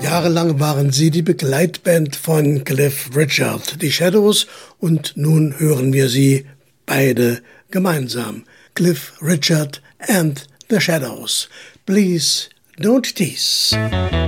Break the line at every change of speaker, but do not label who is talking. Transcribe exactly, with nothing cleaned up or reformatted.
Jahrelang waren sie die Begleitband von Cliff Richard, die Shadows, und nun hören wir sie beide gemeinsam. Cliff Richard and the Shadows. Please don't tease.